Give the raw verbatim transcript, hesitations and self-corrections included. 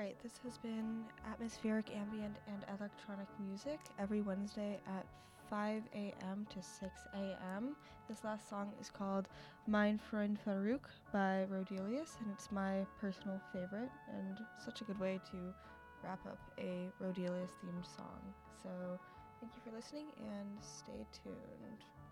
right, this has been atmospheric, ambient, and electronic music every Wednesday at five a.m. to six a.m. This last song is called Mein Freund Farouk by Rodelius, and it's my personal favorite and such a good way to wrap up a Rodelius themed song. So thank you for listening and stay tuned.